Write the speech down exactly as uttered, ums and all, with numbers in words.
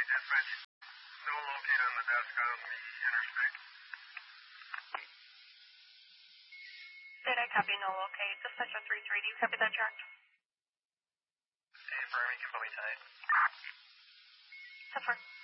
dispatch. No locate on the desk on the interstate. Did I copy no locate? Dispatcher three three, do you copy that track? Hey, Fermi, can put me tight. That's fine.